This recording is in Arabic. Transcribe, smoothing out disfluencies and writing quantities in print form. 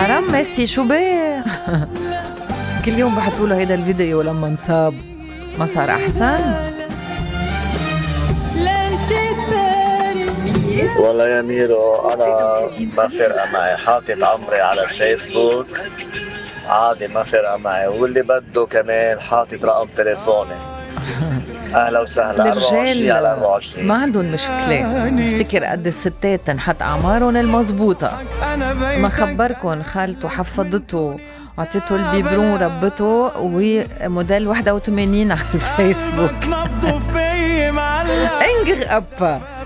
حرام ميسي شو بيه. كل يوم بحطوا له هيدا الفيديو لما انصاب، ما صار أحسن؟ والله يا ميرو أنا ما فرقة معي، حاطط عمري على الفيسبوك عادي، ما فرقة معي، واللي بده كمان حاطط رقم تليفوني. أهلا وسهلا. 24 على الرجال 24 ما عندهم مشكلة، بفتكر قد الستات تنحط أعمارهم المزبوطة. ما خبركن خالته حفظته عطيته البيبرون ربته وموديل 81 على الفيسبوك. انقغ أبا